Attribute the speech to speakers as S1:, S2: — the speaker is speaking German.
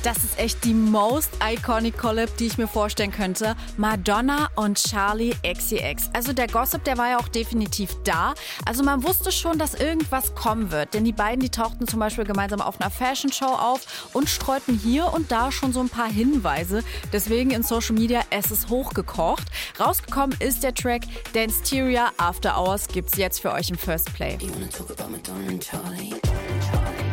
S1: Das ist echt die most iconic Collab, die ich mir vorstellen könnte. Madonna und Charli XCX. Also der Gossip, der war ja auch definitiv da. Also man wusste schon, dass irgendwas kommen wird. Denn die beiden, die tauchten zum Beispiel gemeinsam auf einer Fashion Show auf und streuten hier und da schon so ein paar Hinweise. Deswegen in Social Media, es ist hochgekocht. Rausgekommen ist der Track Danceteria After Hours. Gibt's jetzt für euch im First Play.